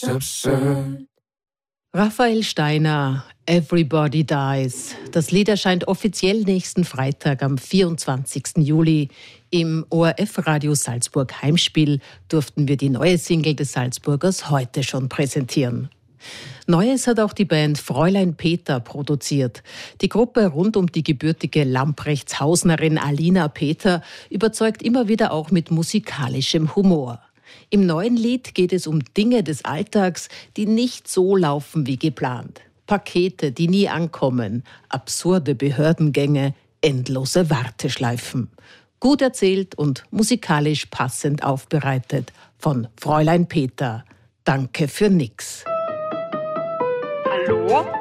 absurd. Raphael Steiner, Everybody Dies. Das Lied erscheint offiziell nächsten Freitag am 24. Juli. Im ORF-Radio Salzburg Heimspiel durften wir die neue Single des Salzburgers heute schon präsentieren. Neues hat auch die Band Fräulein Peter produziert. Die Gruppe rund um die gebürtige Lamprechtshausenerin Alina Peter überzeugt immer wieder auch mit musikalischem Humor. Im neuen Lied geht es um Dinge des Alltags, die nicht so laufen wie geplant. Pakete, die nie ankommen, absurde Behördengänge, endlose Warteschleifen. Gut erzählt und musikalisch passend aufbereitet von Fräulein Peter. Danke für nix. Hallo?